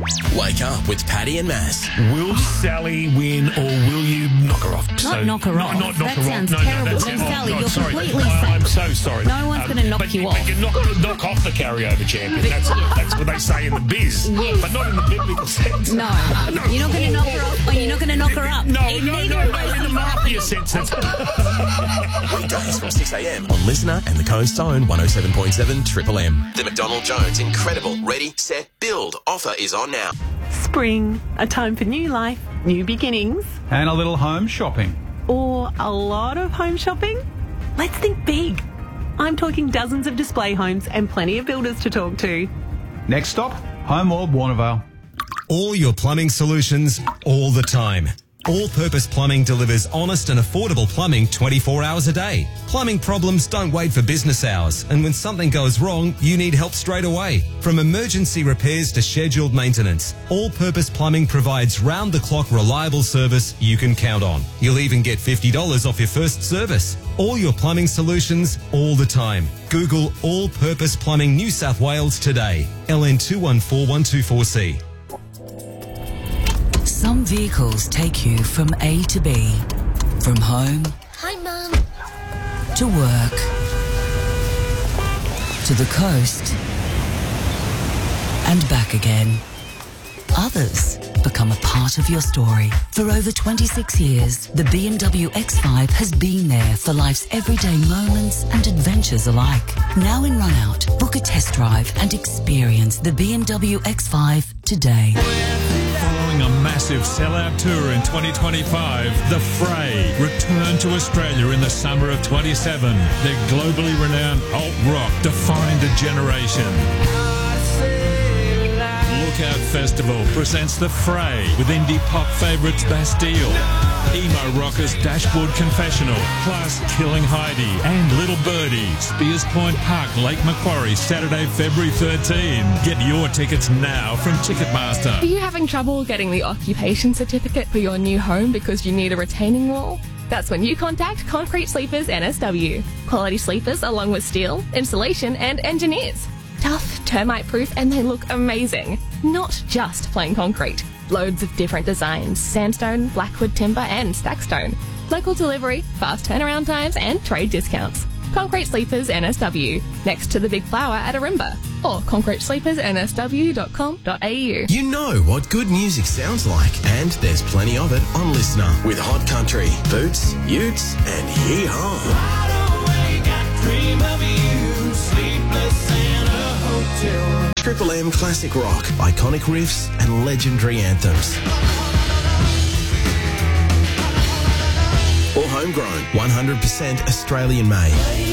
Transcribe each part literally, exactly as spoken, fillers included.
Wake up with Paddy and Maz. Will Sally win or will you knock her off? Not so, knock her not, off. Not knock that her sounds off. No, terrible. No, Then oh, Sally, God, you're sorry. completely I, safe. I'm so sorry. No one's going to knock but you you, off. But you knock, knock off the carryover champion. That's, that's what they say in the biz. Yes. But not in the biblical sense. No. no. You're not going to knock her off or you're not going to knock her up. No, In no, neither no, of no, those in the mafia sense. That's Weekdays from six a.m. on Listener and the Coast Own one oh seven point seven Triple M. The McDonald Jones Incredible Ready, Set, Build offer is on now. Spring, a time for new life, new beginnings, And a little home shopping. or a lot of home shopping? Let's think big. I'm talking dozens of display homes and plenty of builders to talk to. Next stop, Home World Warnervale. All your plumbing solutions, all the time. All Purpose Plumbing delivers honest and affordable plumbing twenty-four hours a day. Plumbing problems don't wait for business hours, and when something goes wrong, you need help straight away. From emergency repairs to scheduled maintenance, All Purpose Plumbing provides round-the-clock reliable service you can count on. You'll even get fifty dollars off your first service. All your plumbing solutions, all the time. Google All Purpose Plumbing New South Wales today. L N two one four one two four C. Some vehicles take you from A to B, from home Hi, Mum. to work, to the coast, and back again. Others become a part of your story. For over twenty-six years, the B M W X five has been there for life's everyday moments and adventures alike. Now in Runout, book a test drive and experience the B M W X five today. Following a massive sellout tour in twenty twenty-five, The Fray returned to Australia in the summer of twenty-seven. Their globally renowned alt rock defined a generation. Lookout Festival presents The Fray with indie pop favourites Bastille, emo rockers Dashboard Confessional, plus Killing Heidi and Little Birdie. Spears Point Park, Lake Macquarie, Saturday, February thirteenth. Get your tickets now from Ticketmaster. Are you having trouble getting the occupation certificate for your new home because you need a retaining wall? That's when you contact Concrete Sleepers N S W. Quality sleepers along with steel, insulation and engineers. Tough, termite-proof, and they look amazing. Not just plain concrete. Loads of different designs, sandstone, blackwood timber and stackstone. Local delivery, fast turnaround times and trade discounts. Concrete Sleepers N S W, next to the Big Flower at Arimba, or concrete sleepers n s w dot com dot a u. You know what good music sounds like, and there's plenty of it on Listener with Hot Country, Boots, Utes, and Yee-Haw. Triple M Classic Rock, iconic riffs and legendary anthems. All homegrown, one hundred percent Australian made.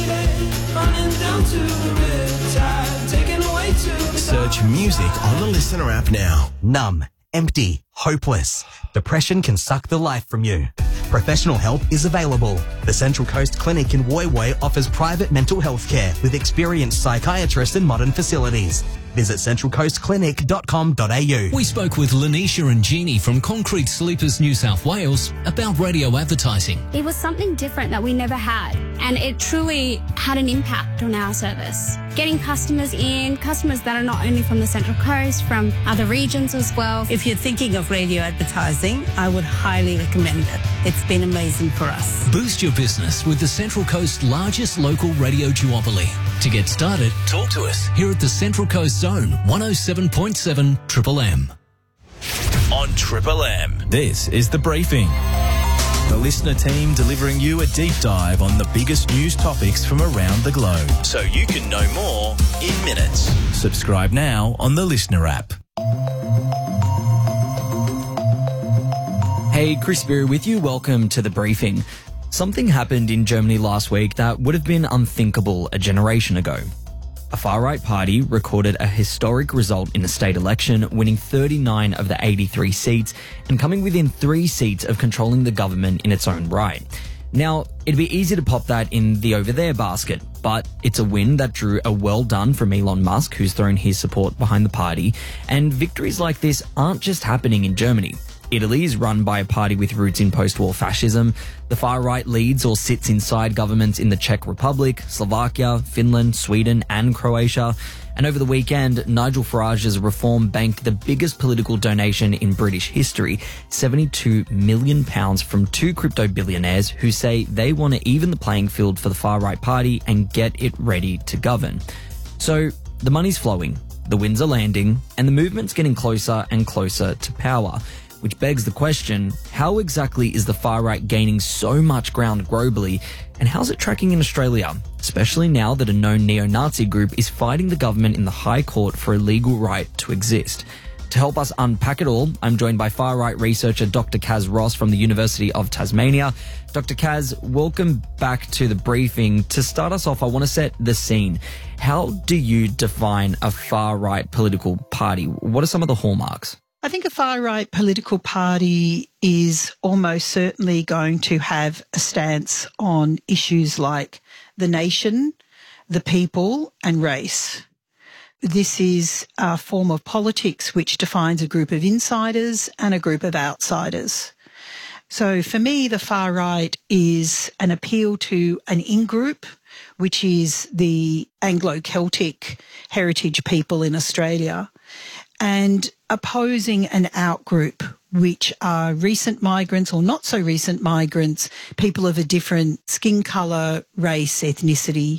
Search music on the Listener app now. Numb, empty, hopeless. Depression can suck the life from you. Professional help is available. The Central Coast Clinic in Woy Woy offers private mental health care with experienced psychiatrists and modern facilities. Visit central coast clinic dot com dot a u. We spoke with Lanisha and Jeannie from Concrete Sleepers New South Wales about radio advertising. It was something different that we never had, and it truly had an impact on our service. Getting customers in, customers that are not only from the Central Coast, from other regions as well. If you're thinking of radio advertising, I would highly recommend it. It's been amazing for us. Boost your business with the Central Coast's largest local radio duopoly. To get started, talk to us here at the Central Coast Zone, one oh seven point seven Triple M. On Triple M, this is The Briefing. The Listener team delivering you a deep dive on the biggest news topics from around the globe, so you can know more in minutes. Subscribe now on the Listener app. Hey, Chris Beery with you. Welcome to The Briefing. Something happened in Germany last week that would have been unthinkable a generation ago. A far-right party recorded a historic result in the state election, winning thirty-nine of the eighty-three seats and coming within three seats of controlling the government in its own right. Now, it'd be easy to pop that in the over there basket, but it's a win that drew a well done from Elon Musk, who's thrown his support behind the party, and victories like this aren't just happening in Germany. Italy is run by a party with roots in post-war fascism. The far right leads or sits inside governments in the Czech Republic, Slovakia, Finland, Sweden and Croatia. And over the weekend, Nigel Farage's Reform banked the biggest political donation in British history, seventy-two million pounds from two crypto billionaires who say they want to even the playing field for the far-right party and get it ready to govern. So the money's flowing, the winds are landing, and the movement's getting closer and closer to power. Which begs the question, how exactly is the far-right gaining so much ground globally, and how's it tracking in Australia, especially now that a known neo-Nazi group is fighting the government in the High Court for a legal right to exist? To help us unpack it all, I'm joined by far-right researcher Doctor Kaz Ross from the University of Tasmania. Doctor Kaz, welcome back to the briefing. To start us off, I want to set the scene. How do you define a far-right political party? What are some of the hallmarks? I think a far-right political party is almost certainly going to have a stance on issues like the nation, the people and race. This is a form of politics which defines a group of insiders and a group of outsiders. So for me, the far right is an appeal to an in-group, which is the Anglo-Celtic heritage people in Australia, and opposing an out-group, which are recent migrants or not so recent migrants, people of a different skin colour, race, ethnicity.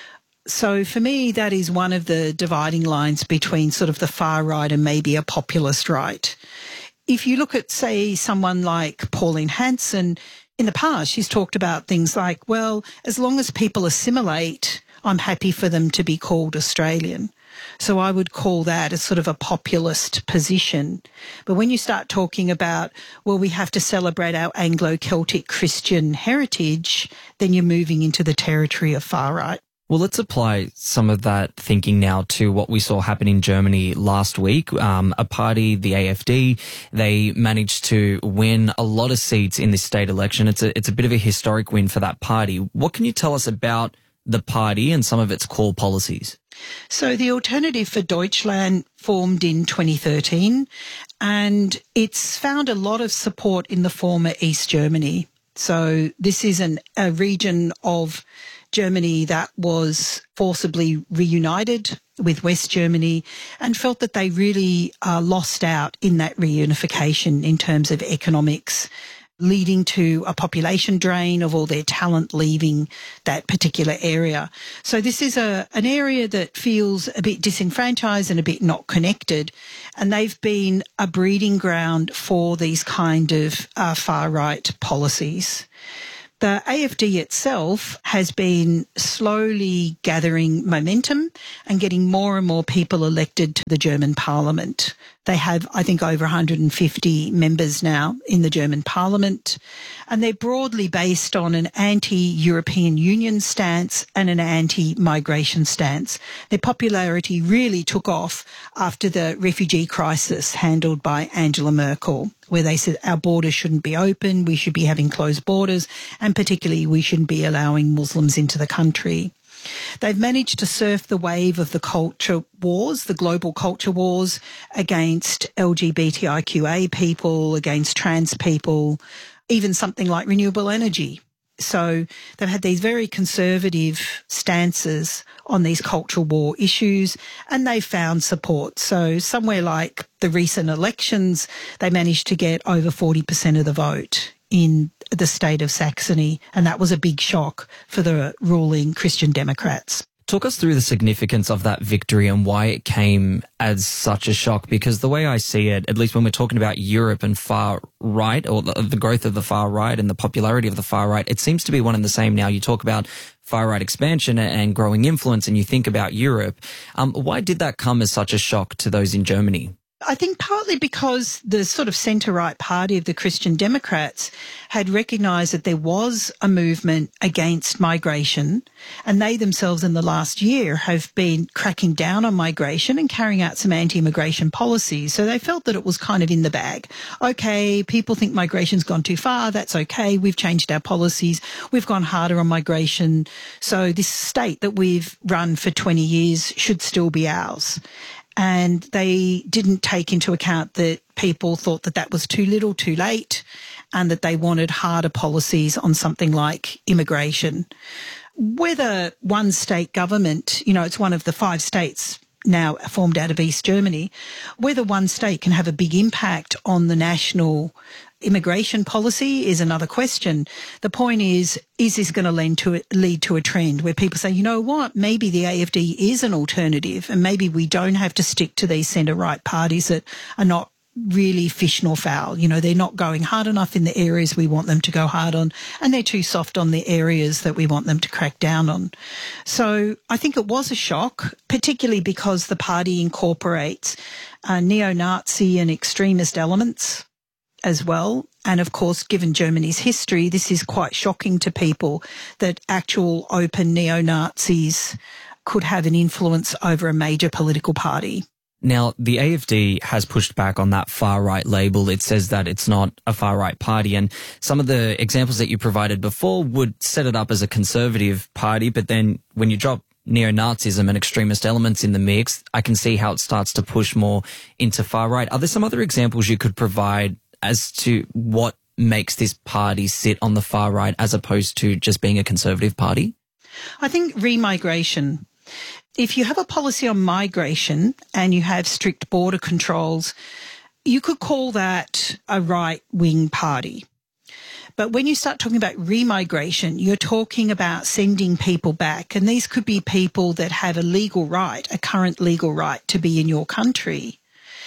So for me, that is one of the dividing lines between sort of the far right and maybe a populist right. If you look at, say, someone like Pauline Hanson, in the past she's talked about things like, well, as long as people assimilate, I'm happy for them to be called Australian. So I would call that a sort of a populist position. But when you start talking about, well, we have to celebrate our Anglo-Celtic Christian heritage, then you're moving into the territory of far right. Well, let's apply some of that thinking now to what we saw happen in Germany last week. Um, a party, the A F D, they managed to win a lot of seats in this state election. It's a, it's a bit of a historic win for that party. What can you tell us about the party and some of its core policies? So the Alternative for Deutschland formed in twenty thirteen, and it's found a lot of support in the former East Germany. So this is an, a region of Germany that was forcibly reunited with West Germany and felt that they really uh, lost out in that reunification in terms of economics, leading to a population drain of all their talent leaving that particular area. So this is a an area that feels a bit disenfranchised and a bit not connected, and they've been a breeding ground for these kind of uh, far-right policies. The A F D itself has been slowly gathering momentum and getting more and more people elected to the German parliament. They have, I think, over one hundred fifty members now in the German parliament, and they're broadly based on an anti-European Union stance and an anti-migration stance. Their popularity really took off after the refugee crisis handled by Angela Merkel, where they said our borders shouldn't be open, we should be having closed borders, and particularly we shouldn't be allowing Muslims into the country. They've managed to surf the wave of the culture wars, the global culture wars against L G B T I Q A people, against trans people, even something like renewable energy. So they've had these very conservative stances on these cultural war issues, and they've found support. So somewhere like the recent elections, they managed to get over forty percent of the vote in the state of Saxony, and that was a big shock for the ruling Christian Democrats. Talk us through the significance of that victory and why it came as such a shock, because the way I see it, at least when we're talking about Europe and far right, or the, the growth of the far right and the popularity of the far right, it seems to be one and the same now. You talk about far right expansion and growing influence and you think about Europe. Um, why did that come as such a shock to those in Germany? I think partly because the sort of centre-right party of the Christian Democrats had recognised that there was a movement against migration, and they themselves in the last year have been cracking down on migration and carrying out some anti-immigration policies. So they felt that it was kind of in the bag. Okay, people think migration's gone too far, that's okay, we've changed our policies, we've gone harder on migration, so this state that we've run for twenty years should still be ours. And they didn't take into account that people thought that that was too little, too late, and that they wanted harder policies on something like immigration. Whether one state government, you know, it's one of the five states now formed out of East Germany, whether one state can have a big impact on the national immigration policy is another question. The point is, is this going to lead to, lead to a trend where people say, you know what, maybe the A F D is an alternative and maybe we don't have to stick to these centre-right parties that are not really fish nor fowl. You know, they're not going hard enough in the areas we want them to go hard on, and they're too soft on the areas that we want them to crack down on. So I think it was a shock, particularly because the party incorporates uh, neo-Nazi and extremist elements as well. And of course, given Germany's history, this is quite shocking to people that actual open neo-Nazis could have an influence over a major political party. Now, the A F D has pushed back on that far-right label. It says that it's not a far-right party, and some of the examples that you provided before would set it up as a conservative party, but then when you drop neo-Nazism and extremist elements in the mix, I can see how it starts to push more into far-right. Are there some other examples you could provide as to what makes this party sit on the far-right as opposed to just being a conservative party? I think remigration. If you have a policy on migration and you have strict border controls, you could call that a right-wing party. But when you start talking about remigration, you're talking about sending people back. And these could be people that have a legal right, a current legal right to be in your country.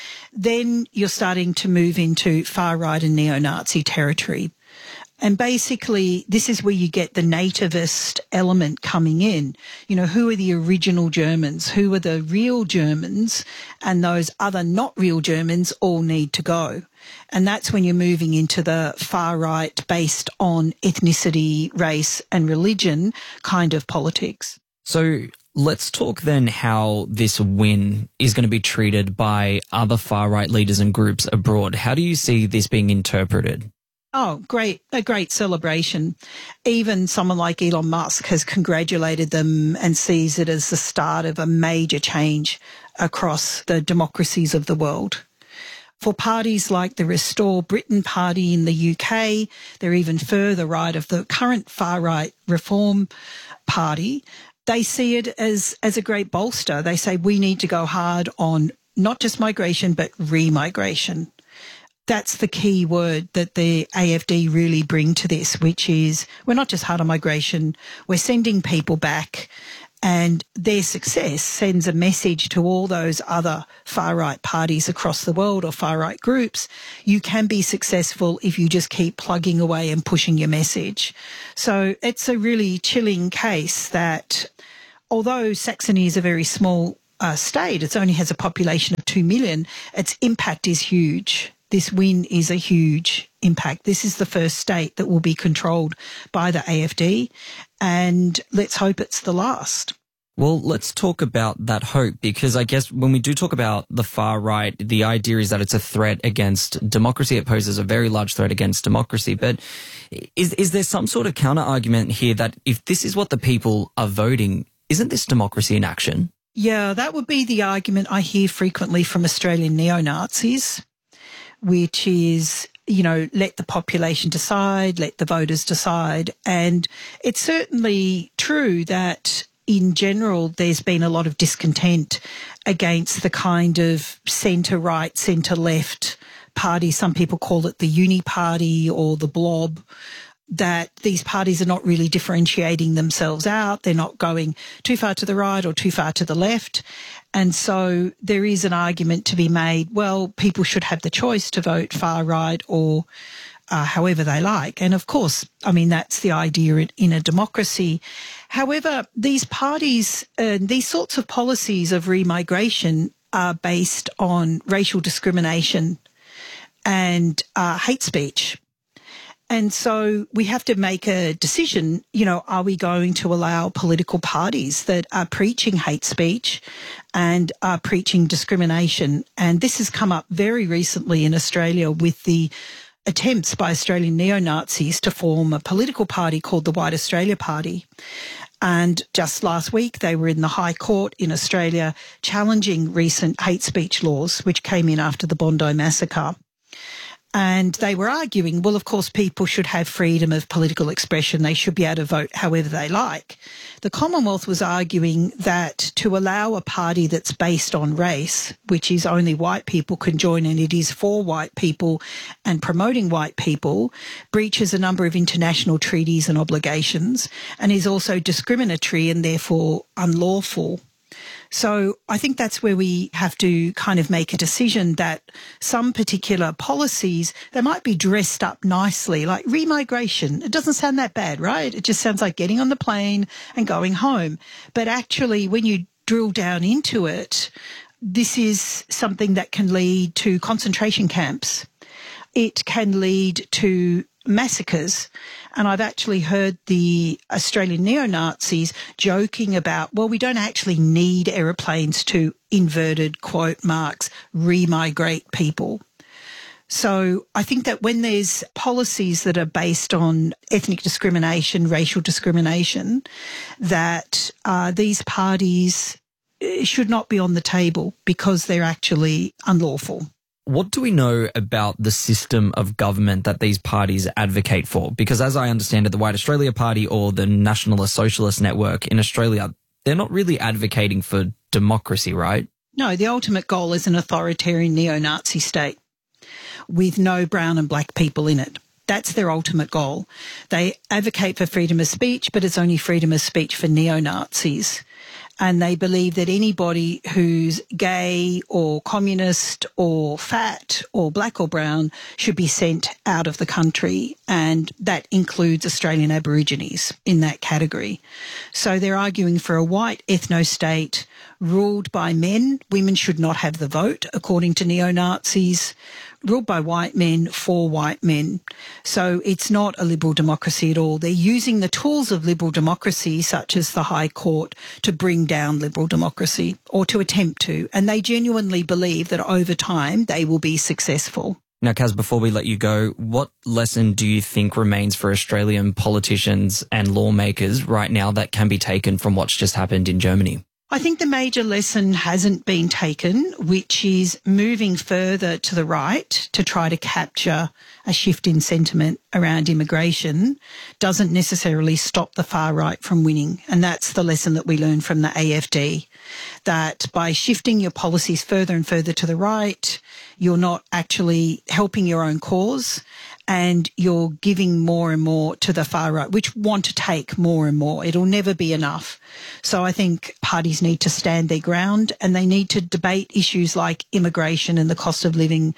Then you're starting to move into far-right and neo-Nazi territory. And basically, this is where you get the nativist element coming in. You know, who are the original Germans? Who are the real Germans? And those other not real Germans all need to go. And that's when you're moving into the far right based on ethnicity, race and religion kind of politics. So let's talk then how this win is going to be treated by other far-right leaders and groups abroad. How do you see this being interpreted? Oh, great, a great celebration. Even someone like Elon Musk has congratulated them and sees it as the start of a major change across the democracies of the world. For parties like the Restore Britain Party in the U K, they're even further right of the current far-right Reform Party. They see it as, as a great bolster. They say we need to go hard on not just migration, but remigration. That's the key word that the A F D really bring to this, which is we're not just hard on migration, we're sending people back, and their success sends a message to all those other far-right parties across the world or far-right groups. You can be successful if you just keep plugging away and pushing your message. So it's a really chilling case that although Saxony is a very small uh, state, it only has a population of two million, its impact is huge. This win is a huge impact. This is the first state that will be controlled by the A F D, and let's hope it's the last. Well, let's talk about that hope, because I guess when we do talk about the far right, the idea is that it's a threat against democracy. It poses a very large threat against democracy. But is, is there some sort of counter argument here that if this is what the people are voting, isn't this democracy in action? Yeah, that would be the argument I hear frequently from Australian neo-Nazis, which is, you know, let the population decide, let the voters decide. And it's certainly true that in general there's been a lot of discontent against the kind of centre-right, centre-left party. Some people call it the uni party or the blob, that these parties are not really differentiating themselves out. They're not going too far to the right or too far to the left. And so there is an argument to be made, well, people should have the choice to vote far right or uh, however they like. And of course, I mean, that's the idea in, in a democracy. However, these parties, uh, these sorts of policies of remigration are based on racial discrimination and uh, hate speech. And so we have to make a decision, you know, are we going to allow political parties that are preaching hate speech and are preaching discrimination? And this has come up very recently in Australia with the attempts by Australian neo-Nazis to form a political party called the White Australia Party. And just last week, they were in the High Court in Australia challenging recent hate speech laws, which came in after the Bondi massacre. And they were arguing, well, of course, people should have freedom of political expression. They should be able to vote however they like. The Commonwealth was arguing that to allow a party that's based on race, which is only white people can join and it is for white people and promoting white people, breaches a number of international treaties and obligations and is also discriminatory and therefore unlawful. So I think that's where we have to kind of make a decision that some particular policies, they might be dressed up nicely, like remigration. It doesn't sound that bad, right? It just sounds like getting on the plane and going home. But actually, when you drill down into it, this is something that can lead to concentration camps. It can lead to massacres. And I've actually heard the Australian neo-Nazis joking about, well, we don't actually need aeroplanes to, inverted quote marks, remigrate people. So I think that when there's policies that are based on ethnic discrimination, racial discrimination, that uh, these parties should not be on the table because they're actually unlawful. What do we know about the system of government that these parties advocate for? Because as I understand it, the White Australia Party or the Nationalist Socialist Network in Australia, they're not really advocating for democracy, right? No, the ultimate goal is an authoritarian neo-Nazi state with no brown and black people in it. That's their ultimate goal. They advocate for freedom of speech, but it's only freedom of speech for neo-Nazis. And they believe that anybody who's gay or communist or fat or black or brown should be sent out of the country. And that includes Australian Aborigines in that category. So they're arguing for a white ethno-state ruled by men. Women should not have the vote, according to neo-Nazis. Ruled by white men for white men. So it's not a liberal democracy at all. They're using the tools of liberal democracy, such as the High Court, to bring down liberal democracy or to attempt to. And they genuinely believe that over time they will be successful. Now, Kaz, before we let you go, what lesson do you think remains for Australian politicians and lawmakers right now that can be taken from what's just happened in Germany? I think the major lesson hasn't been taken, which is moving further to the right to try to capture a shift in sentiment around immigration doesn't necessarily stop the far right from winning. And that's the lesson that we learned from the A F D, that by shifting your policies further and further to the right, you're not actually helping your own cause and you're giving more and more to the far right, which want to take more and more. It'll never be enough. So I think parties need to stand their ground and they need to debate issues like immigration and the cost of living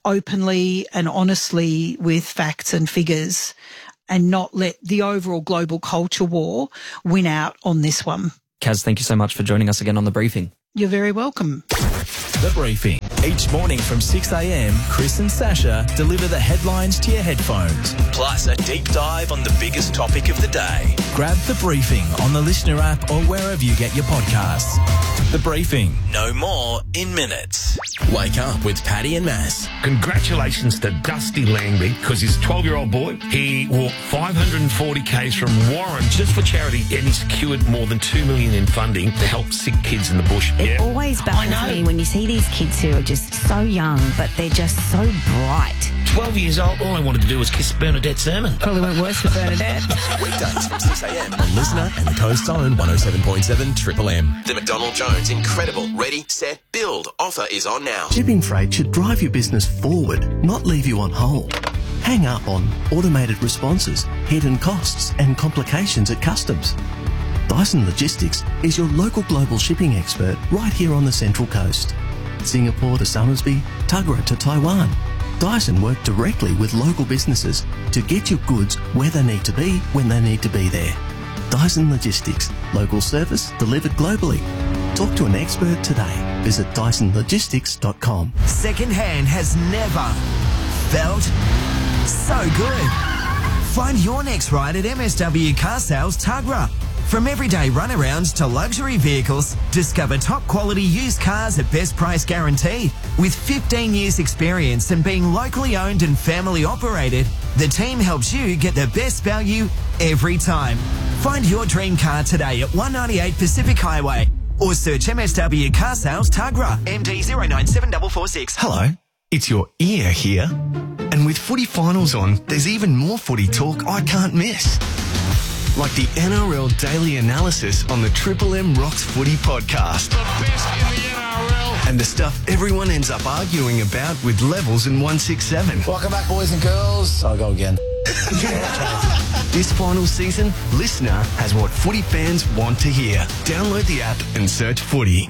openly and honestly with facts and figures and not let the overall global culture war win out on this one. Kaz, thank you so much for joining us again on The Briefing. You're very welcome. The Briefing. Each morning from six a m, Chris and Sasha deliver the headlines to your headphones. Plus a deep dive on the biggest topic of the day. Grab The Briefing on the Listener app or wherever you get your podcasts. The Briefing. No more in minutes. Wake up with Paddy and Mass. Congratulations to Dusty Langby because his twelve-year-old boy, he walked five hundred forty kays from Warren just for charity and he secured more than two million dollars in funding to help sick kids in the bush. It yeah. always baffles me when you see these kids who are just so young, but they're just so bright. twelve years old, all I wanted to do was kiss Bernadette Sermon. Probably went worse for Bernadette. Weekdays from six a m on Listener and the Coast Zone one oh seven point seven Triple M. The McDonald Jones incredible Ready, Set, Build offer is on now. Shipping freight should drive your business forward, not leave you on hold. Hang up on automated responses, hidden costs and complications at customs. Dyson Logistics is your local global shipping expert right here on the Central Coast. Singapore to Somersby, Tuggerah to Taiwan. Dyson work directly with local businesses to get your goods where they need to be when they need to be there. Dyson Logistics, local service delivered globally. Talk to an expert today. Visit dyson logistics dot com. Secondhand has never felt so good. Find your next ride at M S W Car Sales Tuggerah. From everyday runarounds to luxury vehicles, discover top quality used cars at best price guarantee. With fifteen years experience and being locally owned and family operated, the team helps you get the best value every time. Find your dream car today at one ninety-eight Pacific Highway or search M S W Car Sales Tuggerah, M D zero nine seven four four six. Hello, it's your ear here. And with footy finals on, there's even more footy talk I can't miss. Like the N R L Daily Analysis on the Triple M Rocks Footy Podcast. The best in the N R L. And the stuff everyone ends up arguing about with Levels and one sixty-seven. Welcome back, boys and girls. I'll go again. This final season, Listener has what footy fans want to hear. Download the app and search footy.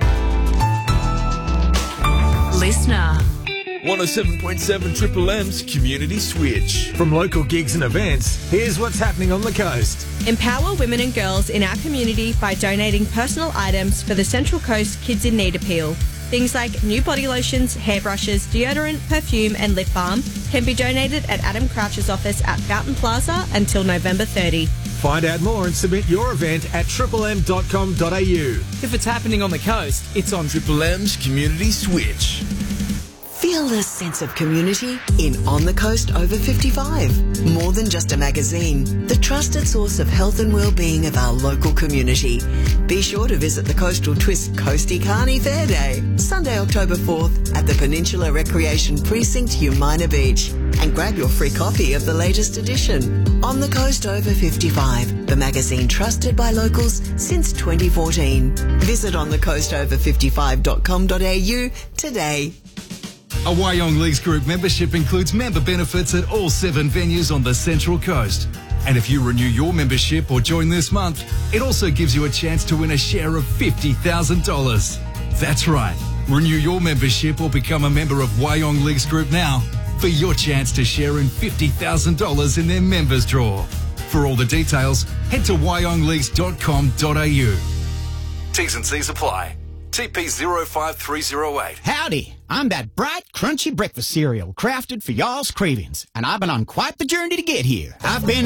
Listener. one oh seven point seven Triple M's Community Switch. From local gigs and events, here's what's happening on the coast. Empower women and girls in our community by donating personal items for the Central Coast Kids in Need appeal. Things like new body lotions, hairbrushes, deodorant, perfume and lip balm can be donated at Adam Crouch's office at Fountain Plaza until November thirtieth. Find out more and submit your event at triple m dot com dot a u. If it's happening on the coast, it's on Triple M's Community Switch. Feel the sense of community in On the Coast Over fifty-five. More than just a magazine, the trusted source of health and well-being of our local community. Be sure to visit the Coastal Twist Coastie Carney Fair Day, Sunday, October fourth at the Peninsula Recreation Precinct, Umina Beach. And grab your free copy of the latest edition. On the Coast Over fifty-five, the magazine trusted by locals since twenty fourteen. Visit on the coast over fifty-five dot com dot a u today. A Wyong Leagues Group membership includes member benefits at all seven venues on the Central Coast. And if you renew your membership or join this month, it also gives you a chance to win a share of fifty thousand dollars. That's right. Renew your membership or become a member of Wyong Leagues Group now for your chance to share in fifty thousand dollars in their members draw. For all the details, head to wyong leagues dot com dot a u. T's and C's apply. T P zero five three zero eight. Howdy, I'm that bright, crunchy breakfast cereal crafted for y'all's cravings, and I've been on quite the journey to get here. I've been